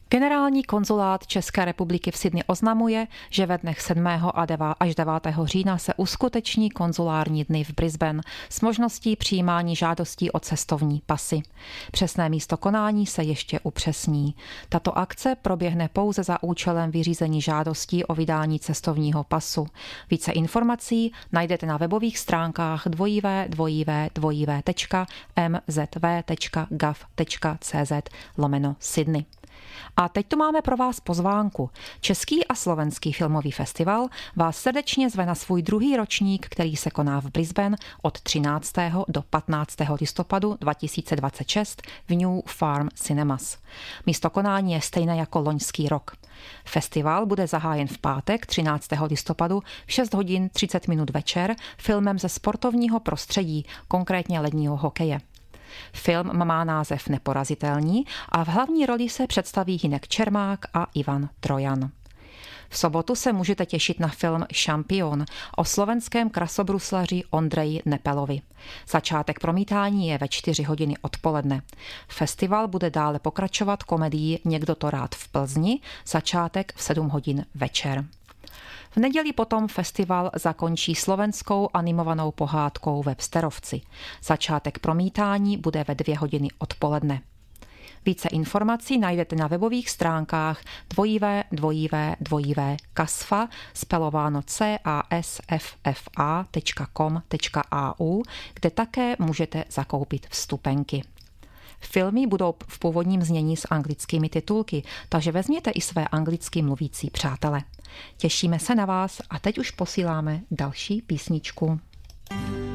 Generální konzulát České republiky v Sydney oznamuje, že ve dnech 7. až 9. října se uskuteční konzulární dny v Brisbane s možností přijímání žádostí o cestovní pasy. Přesné místo konání se ještě upřesní. Tato akce proběhne pouze za účelem vyřízení žádostí o vydání cestovního pasu. Více informací najdete na webových stránkách www.mzv.gov.cz/Sydney. A teď tu máme pro vás pozvánku. Český a slovenský filmový festival vás srdečně zve na svůj druhý ročník, který se koná v Brisbane od 13. do 15. listopadu 2026 v New Farm Cinemas. Místo konání je stejné jako loňský rok. Festival bude zahájen v pátek 13. listopadu v 6 hodin 30 minut večer filmem ze sportovního prostředí, konkrétně ledního hokeje. Film má název Neporazitelní a v hlavní roli se představí Hynek Čermák a Ivan Trojan. V sobotu se můžete těšit na film Šampion o slovenském krasobruslaři Ondreji Nepelovi. Začátek promítání je ve 4 hodiny odpoledne. Festival bude dále pokračovat komedií Někdo to rád v Plzni, začátek v 7 hodin večer. V neděli potom festival zakončí slovenskou animovanou pohádkou Websterovci. Začátek promítání bude ve 2 hodiny odpoledne. Více informací najdete na webových stránkách www.kasfa, spelováno casffa.com.au, kde také můžete zakoupit vstupenky. Filmy budou v původním znění s anglickými titulky, takže vezměte i své anglicky mluvící přátele. Těšíme se na vás a teď už posíláme další písničku.